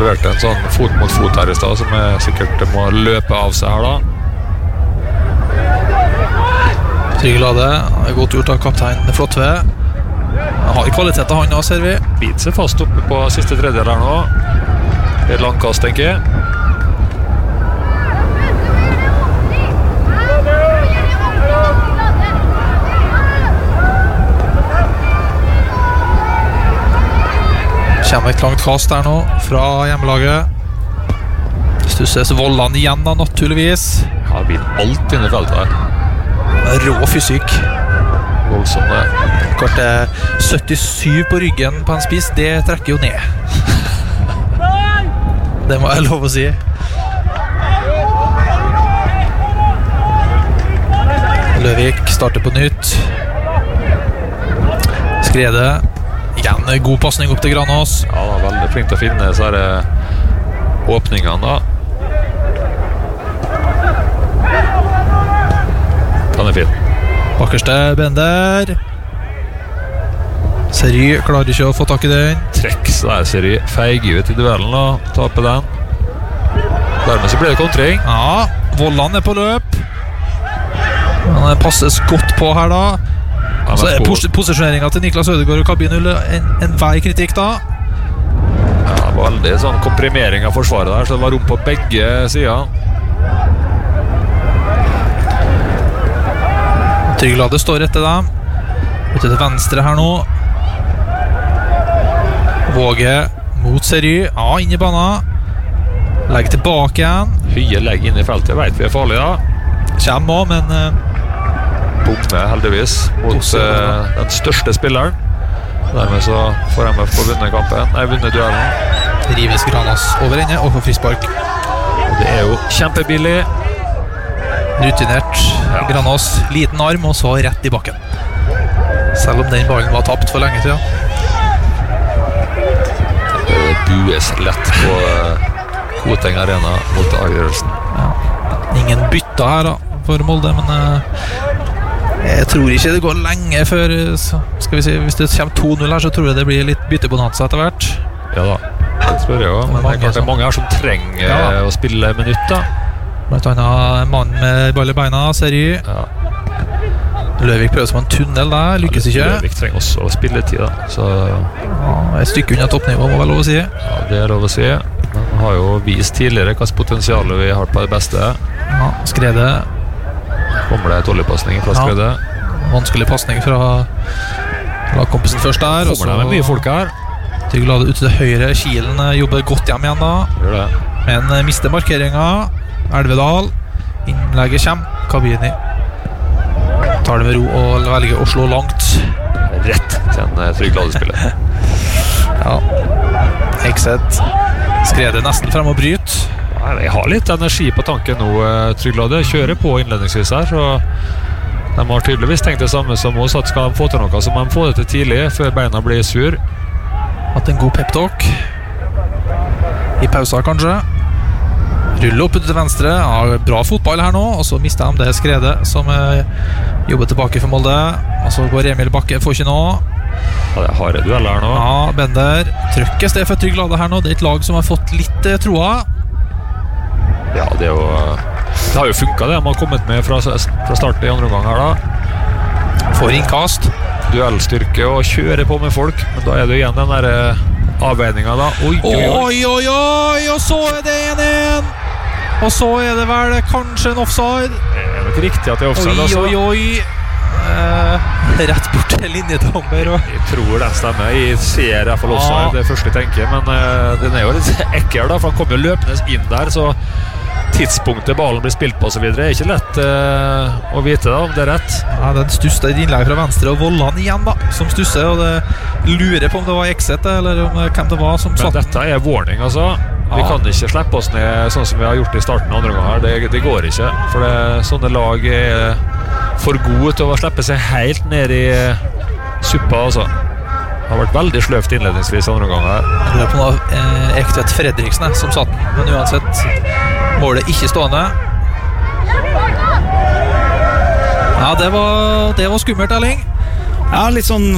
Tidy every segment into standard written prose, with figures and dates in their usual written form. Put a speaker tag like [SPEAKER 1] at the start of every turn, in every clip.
[SPEAKER 1] levert en sånn fot mot fot her I sted, som sikkert må løpe av seg her da.
[SPEAKER 2] Trygg Lade, godt gjort av kaptein Flotve. Han har kvalitet av han også, ser vi.
[SPEAKER 1] Biter seg fast oppe på siste tredjedel her nå. Det et langkast, tenker jeg.
[SPEAKER 2] Kommer et langt kast der nå fra hjemmelaget. Stusses Vollan igjen da, naturligvis.
[SPEAKER 1] Ja, vinner alt inne I feltet her.
[SPEAKER 2] Rå fysikk.
[SPEAKER 1] Voldsomme.
[SPEAKER 2] Kort 77 på ryggen på en spiss, det trekker jo ned. Det må jeg lov å si. Løvik starter på nytt. Skrede. Igjen god passning opp til Granås.
[SPEAKER 1] Ja, da, veldig flink til å finne så åpningene da. Den fin.
[SPEAKER 2] Bakkerste Bender. Seri klarer ikke å få tak I den.
[SPEAKER 1] Trekk, så Seri feiger ut I duellen da. Taper den. Dermed så blir det kontring.
[SPEAKER 2] Ja, Vollan på løp. Han passes godt på her da. Så posisjoneringen til Niklas Ødegaard og Kabin en vei kritikk da.
[SPEAKER 1] Ja, det var veldig sånn komprimering av forsvaret der, så det var rom på begge sider.
[SPEAKER 2] Trygglade står etter dem. Ute til venstre her nå. Våge mot Seri. Ja, inn I banen. Legg tilbake igjen.
[SPEAKER 1] Høye legg inn I feltet, jeg vet vi farlige da.
[SPEAKER 2] Kjem også, men
[SPEAKER 1] bomme heldigvis mot den største spilleren. Dermed så får jeg med på vunnet duellen.
[SPEAKER 2] Rives Granas over ende og får frispark.
[SPEAKER 1] Og det jo kjempebillig.
[SPEAKER 2] Rutinert Granas, liten arm og så rett I bakken. Selv om den ballen var tapt for lenge siden.
[SPEAKER 1] Det bues lett på Koteng Arena mot avgjørelsen.
[SPEAKER 2] Ja. Ingen bytta her da for Molde, men jeg tror ikke det går lenge før, skal vi si, hvis det kommer 2-0 her, så tror jeg det blir litt byttebonanza etter hvert.
[SPEAKER 1] Ja da, det tror jeg også, men det er mange her som trenger å spille minutt da.
[SPEAKER 2] Blant annet en mann med ball I beina, Seri.
[SPEAKER 1] Ja.
[SPEAKER 2] Løvik prøver som en tunnel der, lykkes ikke.
[SPEAKER 1] Løvik trenger også spilletid da, så...
[SPEAKER 2] Ja, et stykke under toppnivå, må vel lov å si.
[SPEAKER 1] Ja, det lov å si. Men han har jo vist tidligere hva potensialet vi har på det beste.
[SPEAKER 2] Ja, Skrede.
[SPEAKER 1] Kommer det et oljepassning fra Skrede.
[SPEAKER 2] Vanskelig passning fra lagkompisen først der.
[SPEAKER 1] Kommer det med mye folk her.
[SPEAKER 2] Trygg Lade ut til høyre. Kielen jobber godt hjem igjen da.
[SPEAKER 1] Gjør det.
[SPEAKER 2] Men mister markeringen. Elvedal. Innlegget kommer. Kabini tar det med ro og velger å slå langt.
[SPEAKER 1] Rett til en Trygg Lade-spiller.
[SPEAKER 2] Ja. Eksett. Skrede nesten frem og bryt.
[SPEAKER 1] Jeg har litt energi på tanken nå, Trygg Lade. Kjører på innledningsvis her, så de har tydeligvis tenkt det samme som oss, at skal de få til noe, så må de få det til tidlig, før beina blir sur.
[SPEAKER 2] Hatt en god pep-talk. I pausa kanskje. Ruller opp ut til venstre. Ja, bra fotball her nå, og så mister de det Skrede, som jobber tilbake for Molde. Og så går Emil Bakke, får ikke noe.
[SPEAKER 1] Ja, det er harde dueller her nå.
[SPEAKER 2] Ja, Bender. Trøkkes det for Trygg Lade her nå. Det et lag som har fått litt troa.
[SPEAKER 1] Ja, det har jo funket det. De har kommet med fra start I andre omgang her da.
[SPEAKER 2] Får innkast.
[SPEAKER 1] Duellstyrke og kjøre på med folk. Men da det igjen den der avveiningen da.
[SPEAKER 2] Oi, og så det 1-1. Og så det vel kanskje en offside.
[SPEAKER 1] Det nok riktig at det offside.
[SPEAKER 2] Oi. Rett bort til linjedommer.
[SPEAKER 1] Jeg tror den stemmer. Jeg ser I hvert fall offside, det første jeg tenker. Men den jo litt ekkel da, for han kommer jo løpende inn der, så tidspunktet ballen blir spilt på og så videre ikke lett å vite da, om det rett.
[SPEAKER 2] Ja, den stusset I innlegg fra venstre og Vollan igjen da, som stusser, og det lurer på om det var Exet eller om hvem det var som satt.
[SPEAKER 1] Men dette warning altså. Vi kan ikke slippe oss ned sånn som vi har gjort I starten av andre ganger. Det går ikke, for sånne lag for gode til å slippe seg helt ned I suppa altså. Det har vært veldig sløvt innledningsvis andre ganger.
[SPEAKER 2] Jeg lurer på noe Ektvedt Fredriksen som satt den, men uansett målet ikke stående. Ja, det var skummelt, Erling.
[SPEAKER 3] Ja, litt sånn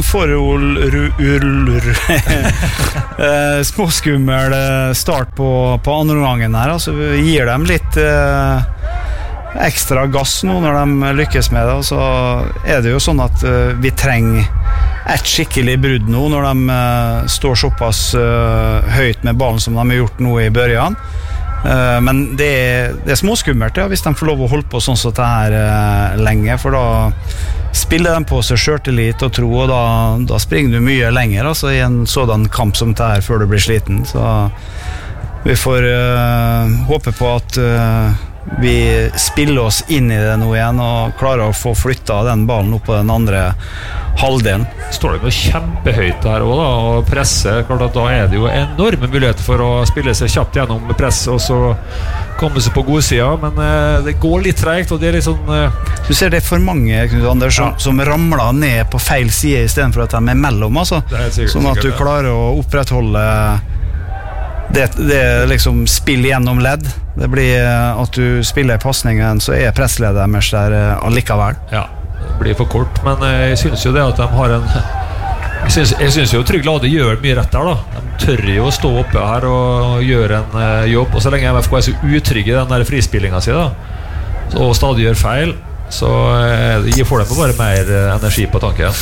[SPEAKER 3] småskummel start på andre gangen her. Altså, vi gir dem litt ekstra gass nå når de lykkes med det. Og så det jo sånn at vi trenger et skikkelig brudd nå når de står såpass høyt med ballen som de har gjort nå i børjan. Men det småskummelt hvis de får lov å holde på sånn som det her lenge, for da spiller de på seg selvtillit og tro, og da springer du mye lenger altså, i en sådan kamp som det her før du blir sliten. Så vi får håpe på at vi spiller oss inn i det nå igjen og klarer å få flyttet den ballen opp på den andre halvdelen.
[SPEAKER 1] Står det jo kjempehøyt der også da, og presse, klart at da det jo enorme muligheter for å spille seg kjapt gjennom press og så komme seg på godsida, men det går litt tregt, og det litt sånn
[SPEAKER 3] Du ser det for mange, Knut Anders, som ramler ned på feil side i stedet for at de mellom, altså. Sånn at du klarer å opprettholde det liksom spill gjennom ledd. Det blir at du spiller i passningen, så pressleddet deres der allikevel.
[SPEAKER 1] Ja, det blir for kort, men jeg synes jo det at de har en Jeg synes jo Trygg Lade gjør mye rett der da. De tør jo å stå oppe her og gjøre en jobb, og så lenge MFK så utrygge i den der frispillingen sin da, og stadig gjør feil, så får de bare mer energi på tanken.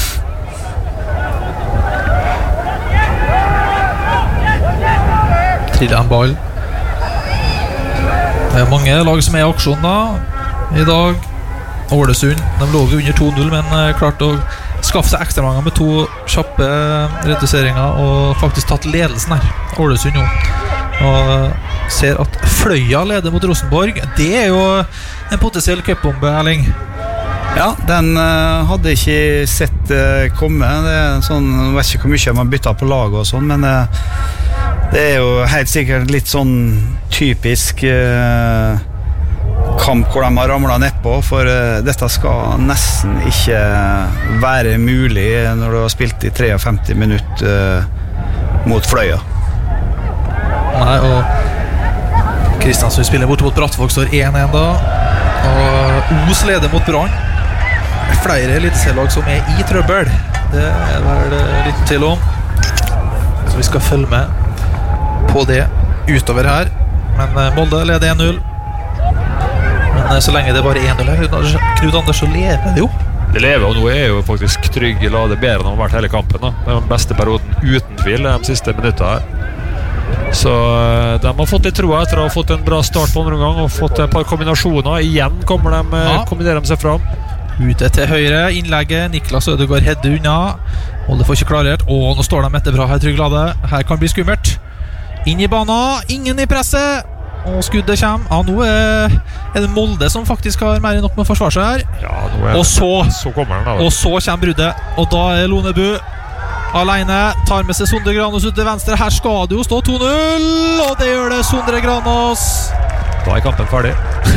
[SPEAKER 2] Triller en ball. Det mange lag som i aksjon da i dag. Ålesund, de lå under 2-0, men klarte å skaffe seg ekstra mange med 2 kjappe reduseringer og faktisk tatt ledelsen her. Ålesund nå. Og ser at Fløya leder mot Rosenborg. Det jo en potensiell cupbombe, Erling.
[SPEAKER 3] Ja, den hadde jeg ikke sett komme. Det sånn, jeg vet ikke hvor mye man bytter på lag og sånn, men det jo helt sikkert litt sånn typisk kamp hvor de har ramlet nedpå, for dette skal nesten ikke være mulig når du har spilt i 53 minutter mot Fløya.
[SPEAKER 2] Nei, og Kristiansund spiller borte mot Brattvåg, står 1-1 da, og Os leder mot Brann. Flere eliteserielag som i trøbbel. Det vel litt til om, så vi skal følge med på det utover her. Men Molde leder 1-0. Men så lenge det bare 1-0 her, Knut Anders, så lever det jo.
[SPEAKER 1] Det lever, og nå jo faktisk Trygg Lade bedre enn han har vært hele kampen da. Det den beste perioden uten tvil de siste minuttene her. Så de har fått litt troa etter å ha fått en bra start på andre gang og fått et par kombinasjoner. Igjen kombinerer de seg fram.
[SPEAKER 2] Ute til høyre, innlegget, Niklas Ødegaard hedder unna. Molde får ikke klarert, og nå står de etter bra her, Trygg Lade. Her kan bli skummelt. Inn i banen, ingen i presset, og skuddet kommer. Ja, nå det Molde som faktisk har mer enn nok med å forsvare seg her.
[SPEAKER 1] Ja, nå
[SPEAKER 2] og
[SPEAKER 1] så kommer den da.
[SPEAKER 2] Og så kommer bruddet, og da Lonebu alene, tar med seg Sondre Granås ut til venstre. Her skal det jo stå 2-0, og det gjør det Sondre Granås.
[SPEAKER 1] Da kampen ferdig.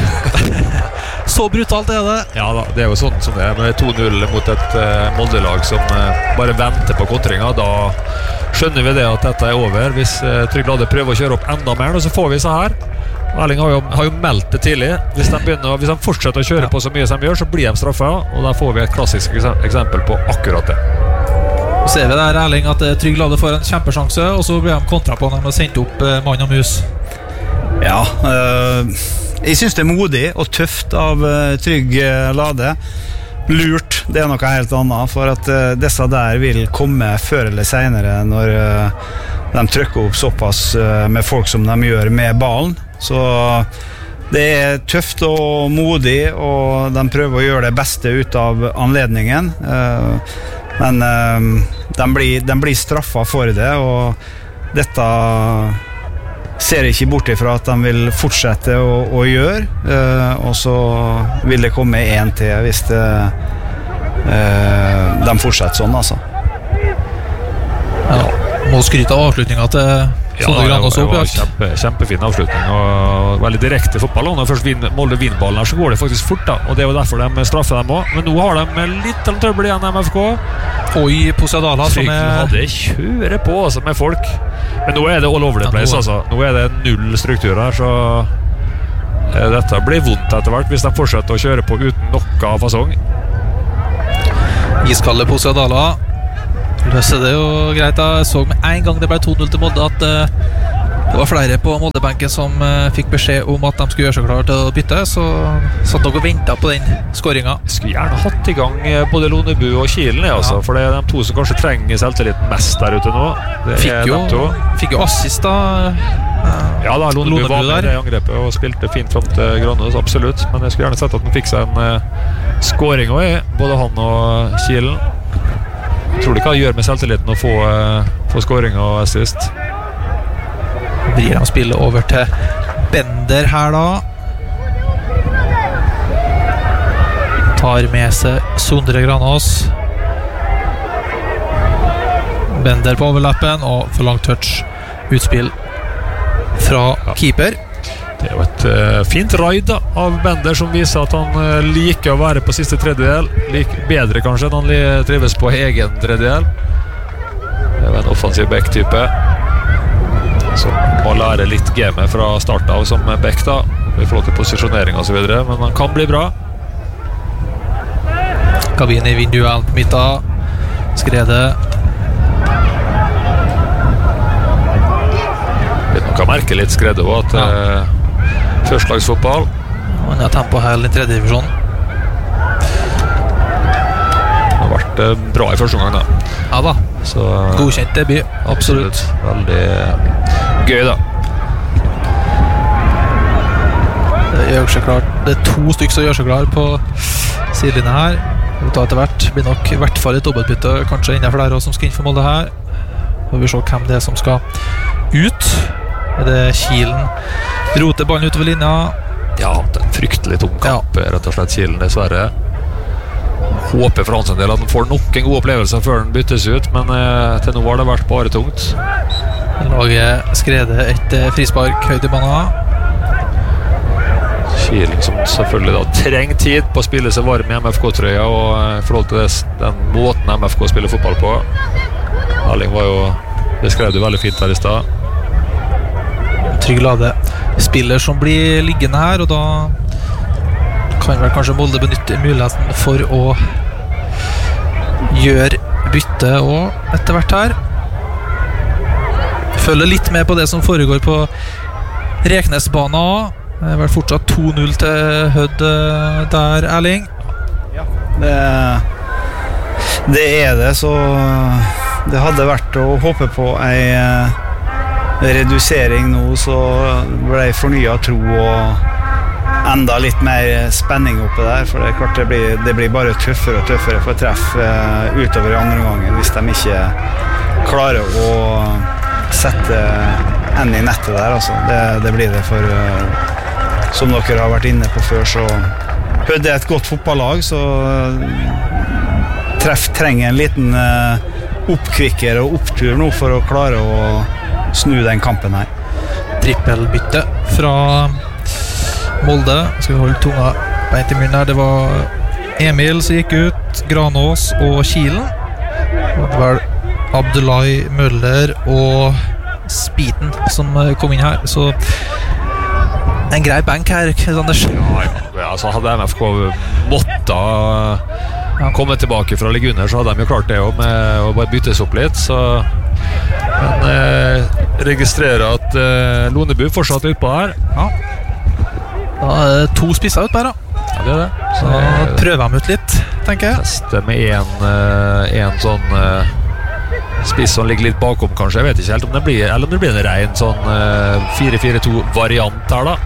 [SPEAKER 2] Så brutalt det.
[SPEAKER 1] Ja da, det jo sånn som det med 2-0 mot et Molde-lag som bare venter på kontringa. Da skjønner vi det at dette over. Hvis Trygg Lade prøver å kjøre opp enda mer, så får vi så her. Erling har jo meldt det tidlig. Hvis de fortsetter å kjøre på så mye som de gjør, så blir de straffet, og da får vi et klassisk eksempel på akkurat det.
[SPEAKER 2] Så ser vi der, Erling, at Trygg Lade får en kjempesjanse, og så blir de kontra på når de har sendt opp mann og mus.
[SPEAKER 3] Ja, jeg synes det modig og tøft av Trygg Lade. Lurt, det noe helt annet, for at disse der vil komme før eller senere når de trykker opp såpass med folk som de gjør med ballen. Så det tøft og modig, og de prøver å gjøre det beste ut av anledningen. Men de blir straffet for det, og dette ser ikke bort ifra at de vil fortsette å gjøre, og så vil det komme en til hvis de fortsetter sånn, altså.
[SPEAKER 2] Ja, må skryte av avslutningen til Sondre Granås opp.
[SPEAKER 1] Kjempefin avslutning og veldig direkte fotball. Når først Molde vinner ballen her, så går det faktisk fort da, og det var derfor de straffer dem også. Men nå har de litt trøbbel igjen, MFK.
[SPEAKER 2] Oi, Posadala som
[SPEAKER 1] hadde kjører på altså, med folk. Men nå det all over the place, altså. Nå det null struktur her, så dette blir vondt etter hvert hvis de fortsetter å kjøre på uten noe fasong.
[SPEAKER 2] Iskalde Posiadala løser det jo greit da. Jeg så med en gang det ble 2-0 til Molde at det var flere på Molde-benken som fikk beskjed om at de skulle gjøre seg klar til å bytte, så satt dere og ventet på den skåringen.
[SPEAKER 1] Jeg skulle gjerne hatt i gang både Lonebu og Kielen, altså, for det er de to som kanskje trenger selvtilliten mest der ute nå.
[SPEAKER 2] Fikk jo assist da.
[SPEAKER 1] Ja da, Lonebu var med i angrepet og spilte fint frem til Granås, absolutt, men jeg skulle gjerne sett at han fikk seg en skåring også, både han og Kielen. Jeg tror ikke han gjør med selvtilliten å få skåring og assist.
[SPEAKER 2] Vrir han spillet over til Bender her da. Tar med seg Sondre Granås. Bender på overlappen og for langt touch. Utspill fra keeper.
[SPEAKER 1] Det er jo et fint raid da, av Bender som viser at han liker å være på siste tredjedel. Bedre kanskje enn han trives på egen tredjedel. Det er jo en offensiv back-type som må lære litt gamet fra start av som back da, i forhold til posisjonering og så videre, men han kan bli bra.
[SPEAKER 2] Kabin i vinduet på midten. Skrede.
[SPEAKER 1] Man kan merke litt Skrede også, at førstlagsfotball.
[SPEAKER 2] Han har tempo her i tredje divisjon.
[SPEAKER 1] Det har vært bra i første omgang da.
[SPEAKER 2] Ja da, så godkjent debut. Absolutt.
[SPEAKER 1] Veldig gøy da.
[SPEAKER 2] Det gjør seg klart. Det er 2 stykker som gjør seg klar på sidelinjen her. Vi tar etter hvert. Blir nok i hvert fall et dobbeltbytte. Kanskje enda flere som skal inn for Molde her. Får vi se hvem det er som skal ut. Er det Kielen? Roter ballen utover linja.
[SPEAKER 1] Ja, det er en fryktelig tung kamp, rett og slett Kielen, dessverre. Håper for hans en del at han får nok en god opplevelse før den byttes ut, men til nå har det vært bare tungt.
[SPEAKER 2] Laget Skrede et frispark høyt i banen.
[SPEAKER 1] Kielen som selvfølgelig da trenger tid på å spille seg varm i MFK-trøya og i forhold til den måten MFK spiller fotball på. Erling var jo, det skrev du veldig fint her i sted.
[SPEAKER 2] Trygg Lade spiller som blir liggende her, og da kan vel kanskje Molde benytte muligheten for å gjøre bytte og etter hvert her. Følger litt med på det som foregår på Reknesbanen. Det er vel fortsatt 2-0 til Hødd der, Erling.
[SPEAKER 3] Ja, det er det, så det hadde vært å håpe på en redusering nå, så ble jeg fornyet tro og enda litt mer spenning oppe der, for det er klart det blir bare tøffere og tøffere for treff utover i andre gangen hvis de ikke klarer å sette en i nettet der, altså. Det blir det, for som dere har vært inne på før, så Hødd er et godt fotballag, så treff trenger en liten oppkvikker og opptur nå for å klare å snu den kampen her.
[SPEAKER 2] Trippelbytte fra Molde. Skal vi holde tunga beint i munnen her. Det var Emil som gikk ut, Granås og Kielen. Det var Abdullahi Møller og Spiten som kom inn her. Så en grei bank her, Anders.
[SPEAKER 1] Ja, altså hadde MFK måttet komme tilbake fra Liguner, så hadde de jo klart det også, med å bare byttes opp litt, så men registrerer at Lonebu fortsatt utpå her.
[SPEAKER 2] Ja. Da er det 2 spisser utpå her da.
[SPEAKER 1] Ja, det er det.
[SPEAKER 2] Så prøver de ut litt, tenker jeg.
[SPEAKER 1] Teste med en sånn spiss som ligger litt bakom, kanskje. Jeg vet ikke helt om det blir, eller om det blir en ren sånn 4-4-2-variant her da.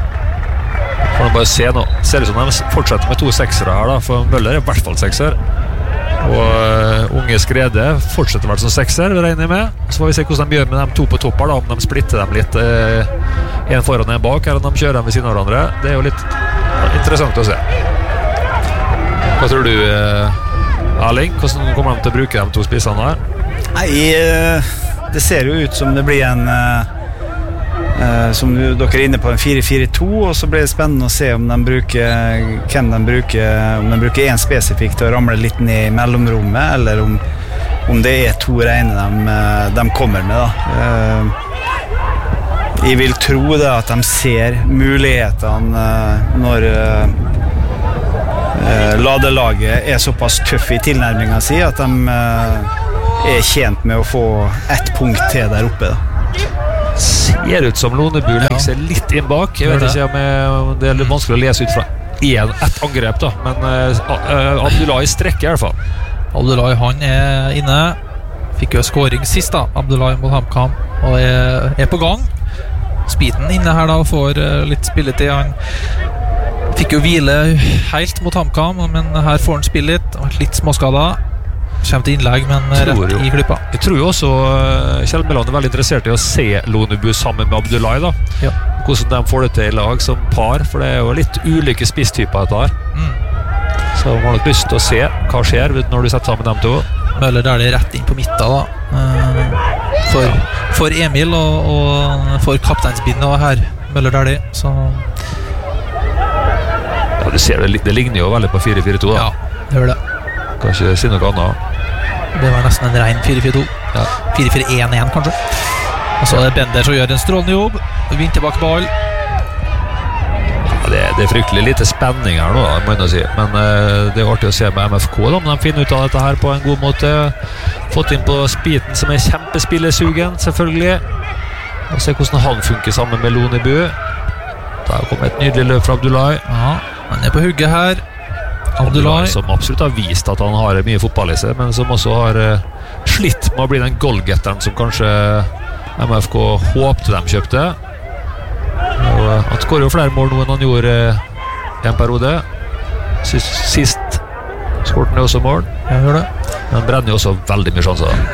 [SPEAKER 1] Får man bare se nå. Ser ut som de fortsetter med 2 seksere her da, for Møller er i hvert fall sekser. Og unge Skrede fortsetter vel som sekser, vi regner med. Så får vi se hvordan de gjør med de 2 på topp her da, om de splitter dem litt, en foran og en bak, eller om de kjører dem ved siden av hverandre. Det er jo litt interessant å se. Hva tror du, Erling? Hvordan kommer de til å bruke de 2 spissene her?
[SPEAKER 3] Nei, det ser jo ut som det blir en som dere er inne på, en 4-4-2, og så blir det spennende å se om de bruker hvem de bruker, om de bruker en spesifikt til å ramle litt ned i mellomrommet, eller om det er 2 reine de kommer med da. Jeg vil tro det at de ser mulighetene når Ladelaget er såpass tøff I tilnærmingen sin at de er tjent med å få ett punkt til der oppe da.
[SPEAKER 1] Ser ut som Lonebu legger seg litt inn bak. Jeg vet ikke om det er litt vanskelig å lese ut fra ett angrep da, men Abdullahi strekker I hvert fall.
[SPEAKER 2] Abdullahi han er inne. Fikk jo scoring sist da, Abdullahi mot HamKam, og er på gang. Spiten inne her da, og får litt spilletid. Han fikk jo hvile helt mot HamKam, men her får han spille litt småskadet. Kommer til innlegg, men rett I klippa.
[SPEAKER 1] Jeg tror jo også Kjellmeland er veldig interessert I å se Lonebu sammen med Abdullahi da.
[SPEAKER 2] Ja.
[SPEAKER 1] Hvordan de får det til I lag som par, for det er jo litt ulike spisstyper dette her. Så man har litt lyst til å se hva skjer når du setter sammen dem to.
[SPEAKER 2] Møller der det rett inn på midten da. For Emil og for kapteinsbindet her. Møller der det, så...
[SPEAKER 1] Ja, du ser det ligner jo veldig på 4-4-2 da.
[SPEAKER 2] Ja, det gjør det.
[SPEAKER 1] Kan ikke si noe annet.
[SPEAKER 2] Det var nesten en ren 4-4-2. Ja. 4-4-1-1 kanskje. Og så er det Bender som gjør en strålende jobb. Vinner tilbake ball.
[SPEAKER 1] Ja, det er fryktelig lite spenning her nå, må jeg si. Men det er artig å se med MFK da, om de finner ut av dette her på en god måte. Fått inn på Spiten som er kjempespillesugen, selvfølgelig. Og se hvordan han funker sammen med Lonebu. Der kommer et nydelig løp fra Abdullahi.
[SPEAKER 2] Ja, han er på hugget her. Abdullahi
[SPEAKER 1] som absolutt har vist at han har mye fotball I seg, men som også har slitt med å bli den goalgetteren som kanskje MFK håpte de kjøpte. Og han skårer jo flere mål nå enn han gjorde I en periode. Sist skåret han også mål.
[SPEAKER 2] Jeg gjør det.
[SPEAKER 1] Men brenner jo også veldig mye sjanser.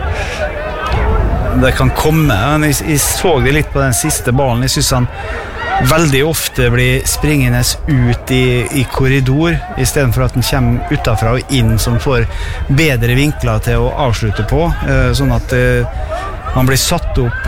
[SPEAKER 3] Det kan komme. Jeg så det litt på den siste ballen. Jeg synes han veldig ofte blir springende ut I korridor I stedet for at den kommer utenfra og inn som får bedre vinkler til å avslutte på sånn at han blir satt opp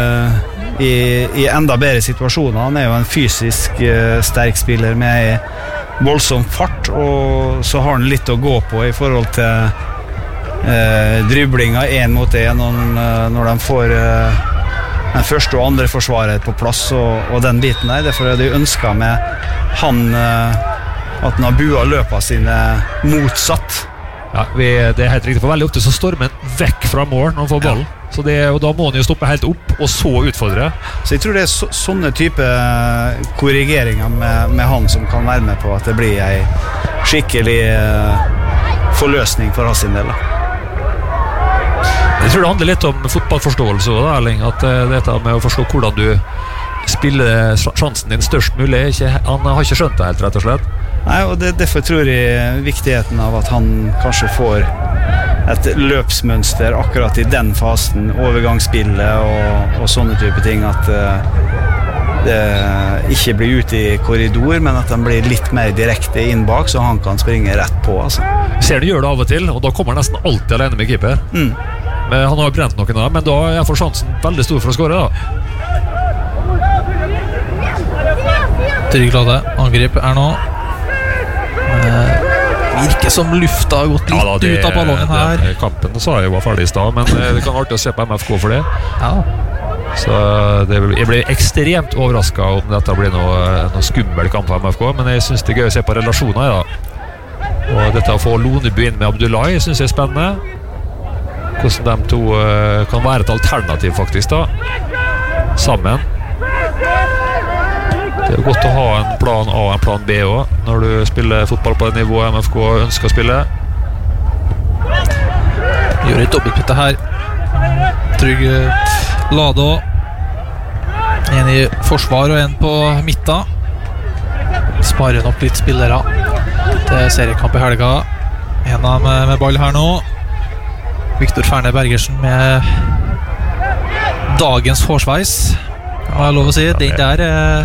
[SPEAKER 3] I enda bedre situasjoner. Han er jo en fysisk sterk spiller med voldsom fart, og så har han litt å gå på I forhold til driblinger 1 mot 1 når de får den første og andre forsvaret på plass og den biten der. Derfor er det ønsket med han at han har bua løpene sine motsatt.
[SPEAKER 1] Ja, det er helt riktig, for veldig ofte så stormer han vekk fra mål når han får ballen. Så og da må han jo stoppe helt opp og så utfordre.
[SPEAKER 3] Så jeg tror det er sånne type korrigeringer med han som kan være med på at det blir en skikkelig forløsning for hans del.
[SPEAKER 1] Jeg tror det handler litt om fotballforståelse også, Erling, at dette med å forstå hvordan du spiller sjansen din størst mulig, han har ikke skjønt det helt, rett og slett.
[SPEAKER 3] Nei, og derfor tror jeg viktigheten av at han kanskje får et løpsmønster akkurat I den fasen, overgangsspillet og sånne type ting, at det ikke blir ute I korridor, men at han blir litt mer direkte inn bak, så han kan springe rett på. Altså.
[SPEAKER 1] Ser du gjør det av og til, og da kommer han nesten alltid alene med keeper. Men han har brent noen av, men da er for sjansen veldig stor for å skåre da.
[SPEAKER 2] Trygglade angrep nå. Virker som lufta har gått litt ut av ballongen her.
[SPEAKER 1] Kampen sa jeg var ferdig I sted, men det kan være artig å se på MFK for det.
[SPEAKER 2] Ja.
[SPEAKER 1] Så jeg ble ekstremt overrasket om dette blir noe skummel kamp for MFK, men jeg synes det er gøy å se på relasjoner da. Og dette å få Lonebu inn med Abdullahi synes jeg spennende. Hvordan de to kan være et alternativ faktisk da, sammen. Det er jo godt å ha en plan A og en plan B også, når du spiller fotball på det nivået MFK ønsker å spille.
[SPEAKER 2] Gjør et dobbeltbytte her. Trygg Lade også. En I forsvar og en på midten. Sparer nok litt spillere til seriekamp I helga. En av dem med ball her nå. Viktor Ferne Bergersen med dagens hårsveis. Hva lov å si? Den der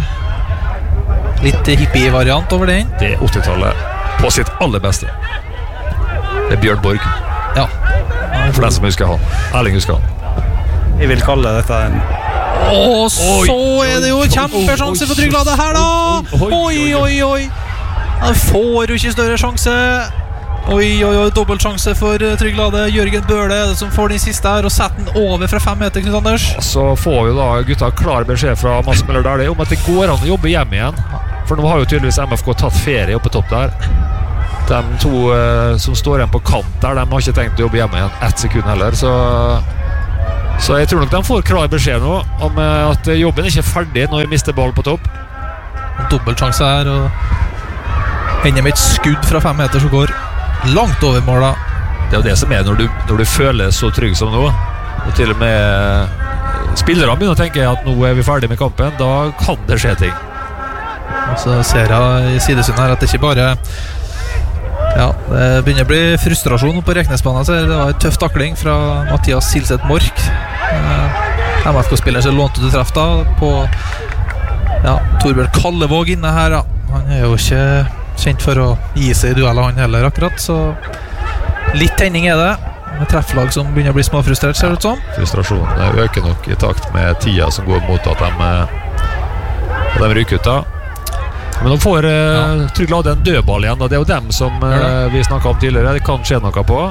[SPEAKER 2] litt hippie-variant over den.
[SPEAKER 1] Det 80-tallet på sitt aller beste. Det Bjørn Borg.
[SPEAKER 2] Ja.
[SPEAKER 1] For den som husker han. Erling husker han.
[SPEAKER 3] Jeg vil kalle dette en...
[SPEAKER 2] Og så er det jo kjempesjanse for Trygglade her da. Oi. Han får jo ikke større sjanse. Oi, dobbeltsjanse for Trygglade. Jørgen Bøhle er det som får den siste her og setter den over fra 5 meter, Knut Anders.
[SPEAKER 1] Så får jo da gutta klar beskjed fra Mads Møller Dæhlie om at det går an å jobbe hjem igjen. For nå har jo tydeligvis MFK tatt ferie oppe topp der. De to som står igjen på kant der, de har ikke tenkt å jobbe hjemme igjen 1 sekund heller, så jeg tror nok de får klar beskjed nå om at jobben ikke er ferdig når vi mister ball på topp.
[SPEAKER 2] Dobbeltsjanse her, og hender med et skudd fra 5 meter som går langt over målet.
[SPEAKER 1] Det er jo det som er når du føler så trygg som nå, og til og med spillerne begynner å tenke at nå er vi ferdig med kampen. Da kan det skje ting.
[SPEAKER 2] Og så ser jeg i sidesynet her at det ikke bare det begynner å bli frustrasjon på Reknesbanen. Det var en tøff takling fra Mathias Silseth Mork, MFK-spilleren som lånte til treff da på Torbjørn Kallevåg inne her da. Han er jo ikke kjent for å gi seg i dueller han heller akkurat, så litt tenning er det med trefflag som begynner å bli småfrustrert, ser det ut som.
[SPEAKER 1] Frustrasjonen øker nok i takt med tida som går mot at de ryker ut da. Men de får Trygg Lade en dødball igjen, og det er jo dem som vi snakket om tidligere. Det kan skje noe på.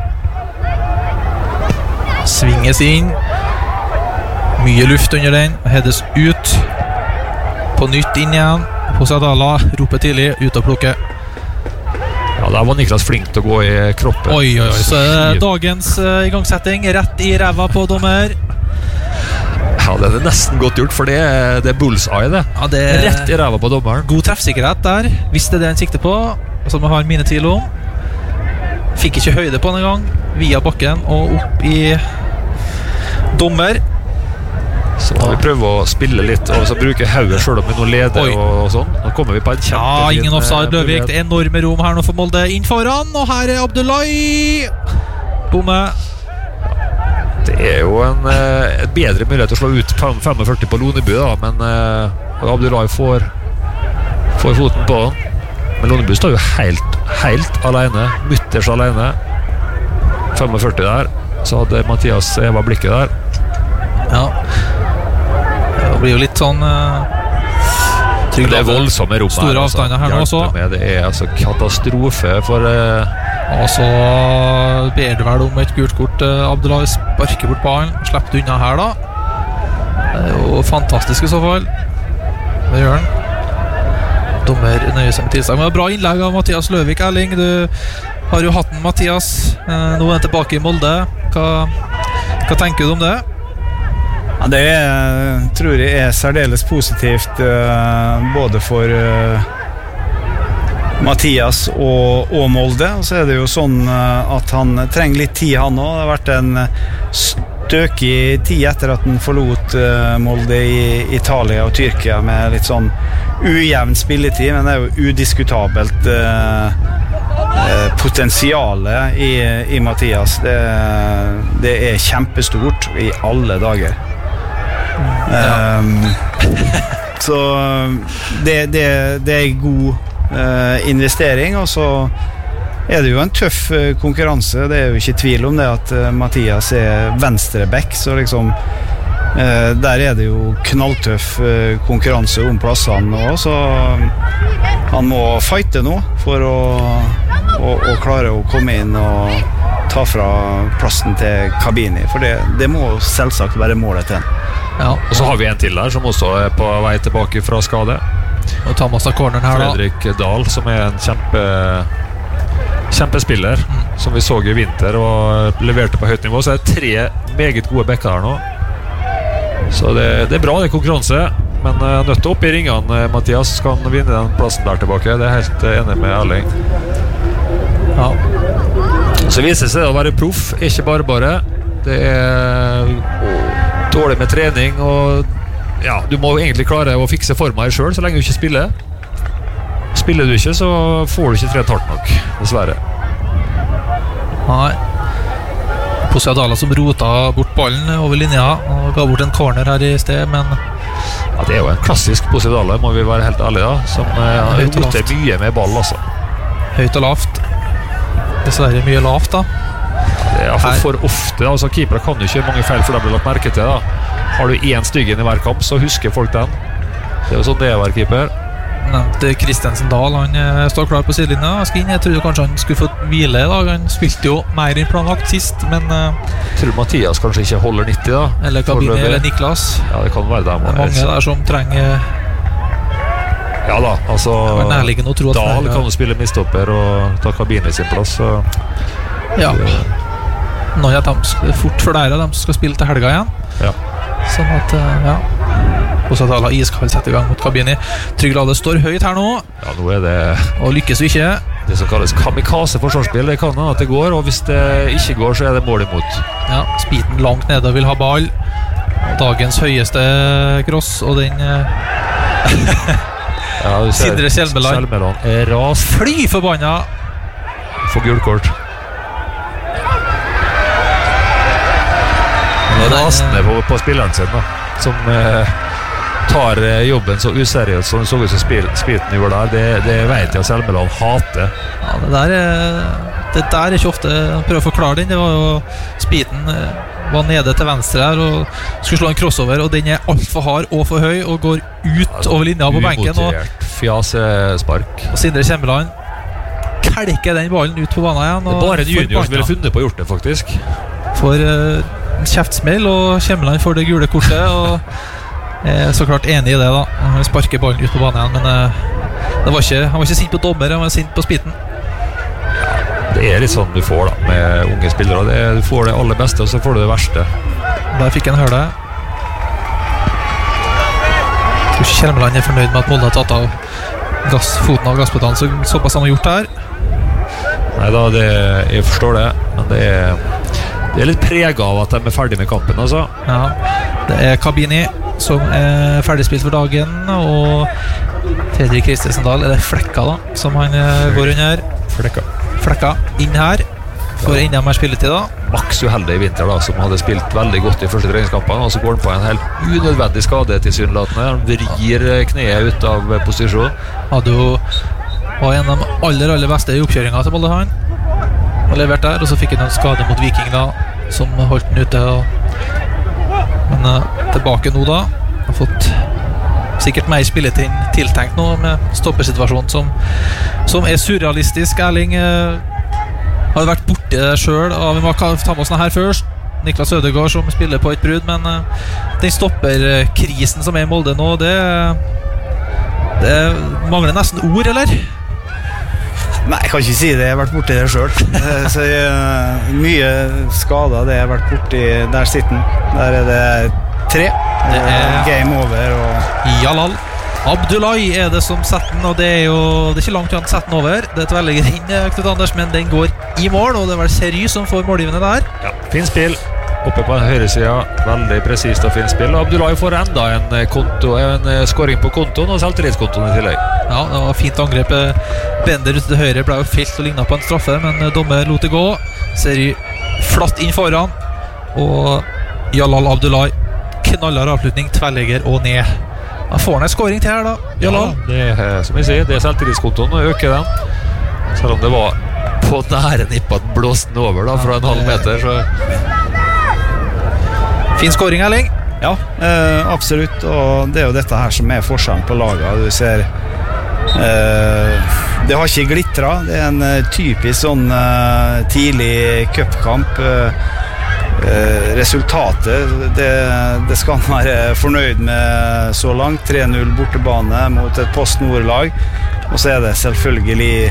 [SPEAKER 2] Svinges inn, mye luft under den, hedes ut, på nytt inn igjen. Posadala roper tidlig, ut og plukke.
[SPEAKER 1] Ja, der var Niklas flink til å gå i kroppen.
[SPEAKER 2] Oi, så er dagens igangsetting rett i ræva på dommer.
[SPEAKER 1] Ja, det er nesten godt gjort, for det er bullseye det.
[SPEAKER 2] Ja, det er
[SPEAKER 1] rett i ræva på dommeren.
[SPEAKER 2] God treffsikkerhet der, hvis det er det han sikter på, som jeg har mine tvil om. Fikk ikke høyde på den en gang, via bakken og opp i dommer.
[SPEAKER 1] Så må vi prøve å spille litt og så bruke Hauger selv om vi nå leder og sånn. Nå kommer vi på en kjempe
[SPEAKER 2] ingen offside, Løvik. Det er enorme rom her nå for Molde inn foran, og her er Abdullahi bomme.
[SPEAKER 1] Det er jo en bedre mulighet å slå ut 45 på Loneby da, men Abdullahi får foten på den. Men Loneby står jo helt alene, mutters alene. 45 der, så hadde Mathias Eva blikket der.
[SPEAKER 2] Ja, det blir jo litt sånn
[SPEAKER 1] det er voldsomme rom
[SPEAKER 2] store avstander her nå også.
[SPEAKER 1] Det er altså katastrofe for
[SPEAKER 2] og så ber det vel om et gult kort. Abdullahi sparker bort ballen, slipper unna her da. Det er jo fantastisk i så fall. Det gjør han. Dommer nøyer seg med tilslag. Men bra innlegg av Mathias Løvik. Erling, du har jo hatt en Mathias, nå er han tilbake i Molde. Hva tenker du om det?
[SPEAKER 3] Ja, det tror jeg er særdeles positivt både for Mathias og Molde. Og så er det jo sånn at han trenger litt tid han også. Det har vært en støkig tid etter at han forlot Molde i Italia og Tyrkia med litt sånn ujevn spilletid, men det er jo udiskutabelt potensialet i Mathias. Det er kjempestort i alle dager. Så det er god investering, og så er det jo en tøff konkurranse. Det er jo ikke tvil om det at Mathias er venstreback, så liksom der er det jo knalltøff konkurranse om plassene nå, så han må fighte nå for å klare å komme inn og ta fra plassen til Kabini, for det må selvsagt være målet til han.
[SPEAKER 2] Ja.
[SPEAKER 1] Og så har vi en til der som også er på vei tilbake fra skade,
[SPEAKER 2] og Thomas av corneren her
[SPEAKER 1] Fredrik Dahl, som er en kjempespiller som vi så i vinter og leverte på høyt nivå. Så er det 3 meget gode bekker her nå, så det er bra, det er konkurranse, men nødt til opp i ringene. Mathias kan vinne den plassen der tilbake, det er helt enig med Erling.
[SPEAKER 2] Ja.
[SPEAKER 1] Så viser det seg å være proff, ikke bare. Det er dårlig med trening, og ja, du må egentlig klare å fikse forma her selv så lenge du ikke spiller. Spiller du ikke, så får du ikke trent hardt nok, dessverre.
[SPEAKER 2] Nei. Posadala som rota bort ballen over linja og ga bort en corner her i sted, men
[SPEAKER 1] ja, det er jo en klassisk Posadala, må vi være helt ærlige da, som roter mye med ball altså.
[SPEAKER 2] Høyt og lavt. Dessverre mye lavt da.
[SPEAKER 1] Det er for ofte, altså keepere kan jo ikke mange feil for de blir lagt merke til da. Har du en styggen i hver kamp, så husker folk den. Det er jo sånn det er å være keeper.
[SPEAKER 2] Nevnte Kristensen Dahl, han står klar på sidelinja. Jeg trodde kanskje han skulle få hvile i dag. Han spilte jo mer enn planlagt sist, men
[SPEAKER 1] tror Mathias kanskje ikke holder 90 da.
[SPEAKER 2] Eller Kabini, eller Niklas.
[SPEAKER 1] Ja, det kan være det.
[SPEAKER 2] Det er mange der som trenger
[SPEAKER 1] Ja da, altså
[SPEAKER 2] nærliggende å tro at
[SPEAKER 1] Dahl kan jo spille midtstopper og ta kabinen sin plass. Så.
[SPEAKER 2] Ja. Nå er de fort for dere, de skal spille til helga igjen.
[SPEAKER 1] Ja.
[SPEAKER 2] Sånn at, ja. Og så har iskall sette i gang mot kabinen. Trygg Lade står høyt her nå.
[SPEAKER 1] Ja, nå er det
[SPEAKER 2] og lykkes vi ikke.
[SPEAKER 1] Det som kalles kamikaze-forsvarsspill. Det kan hende at det går, og hvis det ikke går, så er det mål imot.
[SPEAKER 2] Ja, Spiten langt nede og vil ha ball. Dagens høyeste cross, og den
[SPEAKER 1] ja,
[SPEAKER 2] Sindre Kjelmeland
[SPEAKER 1] er
[SPEAKER 2] fly forbanna.
[SPEAKER 1] For gult kort. Han er rasende på spilleren sin da, som tar jobben så useriøst som det så ut som Spiten gjorde der. Det vet jeg at Kjelmeland hater.
[SPEAKER 2] Ja, det der er ikke ofte prøver å forklare den. Det var jo Spiten var nede til venstre her og skulle slå en crossover, og den er alt for hard og for høy og går ut over linja på benken.
[SPEAKER 1] Umotivert fjasespark.
[SPEAKER 2] Og Sindre Kjelmeland kelker den ballen ut på banen igjen.
[SPEAKER 1] Det er bare en junior som ville funnet på å gjort det, faktisk.
[SPEAKER 2] For en kjeftsmell, og Kjelmeland får det gule kortet, og er så klart enig i det da. Han sparker ballen ut på banen igjen, men han var ikke sint på dommer, han var sint på Spiten.
[SPEAKER 1] Det er litt sånn du får da med unge spillere. Du får det aller beste, og så får du det verste.
[SPEAKER 2] Der fikk han høre det. Jeg tror ikke Kjelmeland er fornøyd med at Molde har tatt av foten av gasspedalen såpass han har gjort her.
[SPEAKER 1] Nei da, jeg forstår det, men det er litt preget av at de er ferdig med kampen, altså.
[SPEAKER 2] Ja, det er Kabini som er ferdigspilt for dagen, og Fredrik Kristensen Dahl er det Flekka da, som han går under. Flekka inn her for enda mer spilletid da.
[SPEAKER 1] Max uheldig i vinter da, som hadde spilt veldig godt i første treningskampen, og så går han på en helt unødvendig skade til synlatene. Han vrir kneet ut av posisjon.
[SPEAKER 2] Hadde jo var en av de aller beste i oppkjøringen til Molde han og levert der, og så fikk han en skade mot Viking da, som holdt den ute men tilbake nå da, har fått sikkert mer spilletid tiltenkt nå med stoppersituasjonen som er surrealistisk. Erling har vært borte selv, og vi må ta med oss den her først. Niklas Ødegaard som spiller på et brudd, men den stopperkrisen som er i Molde nå, det mangler nesten ord, eller?
[SPEAKER 3] Nei, jeg kan ikke si det, jeg har vært borti det selv. Så mye skader det jeg har vært borti. Der sitter den, der er det 3. Det er game over og
[SPEAKER 2] Jalal Abdullahi er det som setter den, og det er ikke langt til han setter den over. Det er tverrlegger inn, Knut Anders, men den går i mål, og det er vel Sery som får målgivende der.
[SPEAKER 1] Ja, fin spill oppe på høyre siden, veldig presist og fin spill. Abdullahi får enda en scoring på kontoen og selvtillitskontoen i tillegg.
[SPEAKER 2] Ja, det var fint angrep. Bender ute til høyre ble jo felt og lignet på en straffe, men dommer lot det gå. Sery flatt inn foran, og Jalal Abdullahi knallar avslutning, tverrlegger og ned. Da får han en scoring til her da, Jalal.
[SPEAKER 1] Ja, det er, som jeg sier, det er selvtillitskontoen å øke den. Selv om det var på nære nippet at blåste den over da, fra en halv meter, så...
[SPEAKER 2] Fin scoring, Erling.
[SPEAKER 3] Ja, absolutt, og det er jo dette her som er forskjellen på laget. Du ser det har ikke glitret. Det er en typisk sånn tidlig cupkamp. Resultatet det skal man være fornøyd med så langt. 3-0 bortebane mot et Post Nord-lag, og så er det selvfølgelig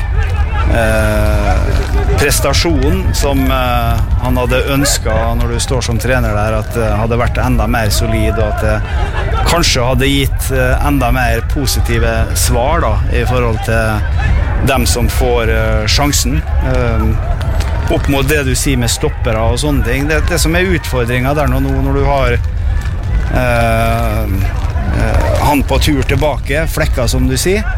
[SPEAKER 3] prestasjonen som han hadde ønsket når du står som trener der, at det hadde vært enda mer solid, og at det kanskje hadde gitt enda mer positive svar da, i forhold til dem som får sjansen opp mot det du sier med stoppere og sånne ting. Det som er utfordringen der nå når du har han på tur tilbake, Flekka som du sier,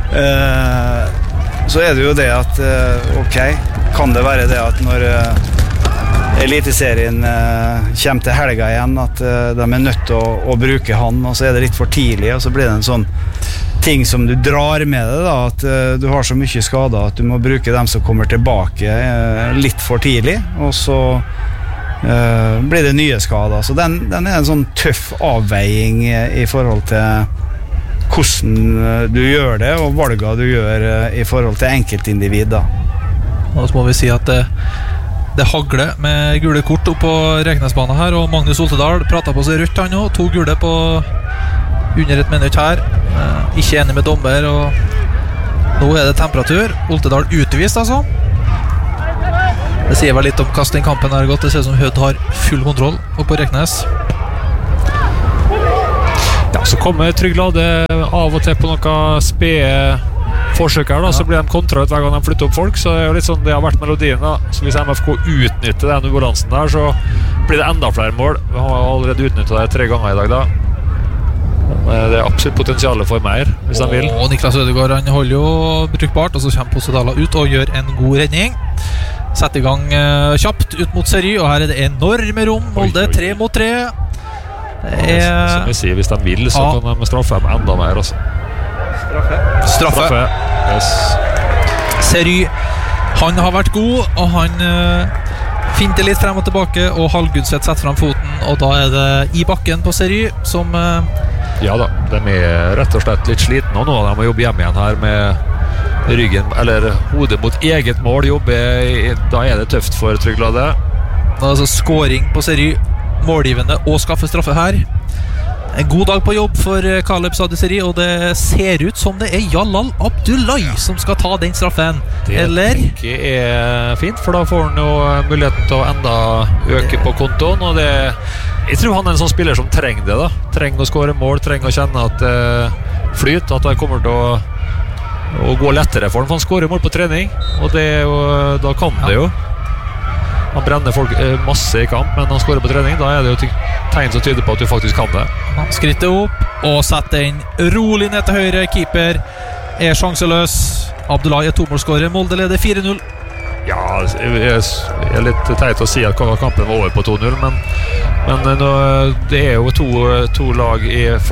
[SPEAKER 3] så er det jo det at ok, kan det være det at når Eliteserien kommer til helga igjen, at de er nødt til å bruke han, og så er det litt for tidlig, og så blir det en sånn ting som du drar med deg da, at du har så mye skader at du må bruke dem som kommer tilbake litt for tidlig, og så blir det nye skader. Så den er en sånn tøff avveiing i forhold til hvordan du gjør det, og valgene du gjør i forhold til enkeltindivid da.
[SPEAKER 2] Og så må vi si at det hagler med gule kort opp på Reknesbanen her, og Magnus Oltedal pratet på seg rødt han nå, 2 gule på under et minutt her. Ikke enig med dommer, og nå er det temperatur. Oltedal utvist, altså. Det sier vel litt om hvordan den kampen har gått. Det ser ut som Hødd har full kontroll oppe på Reknes.
[SPEAKER 1] Ja, så kommer Trygg Lade av og til på noen spede forsøk her da, så blir de kontrollet hver gang de flytter opp folk, så det er jo litt sånn det har vært melodien da. Så hvis MFK utnytter den ubalansen der, så blir det enda flere mål. Vi har allerede utnyttet det 3 ganger i dag da. Men det er absolutt potensialet for mer, hvis de vil.
[SPEAKER 2] Og Niklas Ødegaard, han holder jo brukbart, og så kommer Posedala ut og gjør en god redning. Setter i gang kjapt ut mot Seri, og her er det enorme rom. Molde 3 mot 3.
[SPEAKER 1] Som vi sier, hvis de vil, så kan de straffe dem enda mer også.
[SPEAKER 2] Straffe.
[SPEAKER 1] Yes.
[SPEAKER 2] Seri, han har vært god, og han finter litt frem og tilbake, og Hallgudset setter frem foten, og da er det i bakken på Seri som
[SPEAKER 1] ja da, de er rett og slett litt sliten, og nå de må jobbe hjem igjen her med ryggen, eller hodet mot eget mål. Da er det tøft for Trygg Lade.
[SPEAKER 2] Da er det altså scoring på Seri, målgivende og skaffe straffe her. En god dag på jobb for Kaleb Sadiseri, og det ser ut som det er Jalal Abdullahi som skal ta den straffen.
[SPEAKER 1] Det
[SPEAKER 2] eller?
[SPEAKER 1] Det er fint, for da får han jo muligheten til å enda øke på kontoen, og jeg tror han er en sånn spiller som trenger det da. Trenger å skåre mål, trenger å kjenne at flyt, at det kommer til å gå lettere for han, for han skårer mål på trening, og da kan det jo. Han brenner folk masse i kamp, men han skårer på trening. Da er det jo tegn som tyder på at du faktisk kan det.
[SPEAKER 2] Han skritter opp og setter den rolig ned til høyre. Keeper er sjanseløs. Abdullahi er tomålsskårer. Molde leder 4-0.
[SPEAKER 1] Ja, jeg er litt teit å si at kampen var over på 2-0, men det er jo to lag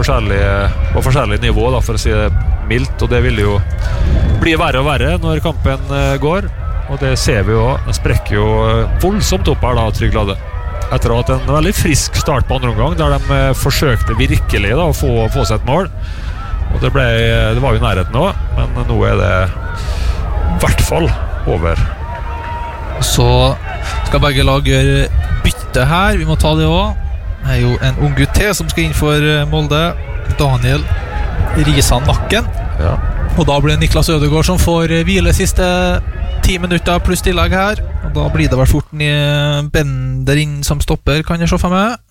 [SPEAKER 1] på forskjellig nivå da, for å si det mildt, og det vil jo bli verre og verre når kampen går. Og det ser vi jo, den sprekker jo voldsomt opp her da, Trygg Lade. Etter å ha hatt en veldig frisk start på andre omgang, der de forsøkte virkelig da, å få seg et mål. Og det var jo nærheten nå, men nå er det i hvert fall over.
[SPEAKER 2] Så skal begge lag gjøre bytte her, vi må ta det også. Det er jo en ung gutt til som skal inn for Molde, Daniel Risan Nakken.
[SPEAKER 1] Ja.
[SPEAKER 2] Og da blir det Niklas Ødegaard som får hvile siste 10 minutter pluss tillegg her. Og da blir det vel fort Bender inn som stopper, kan jeg se for meg.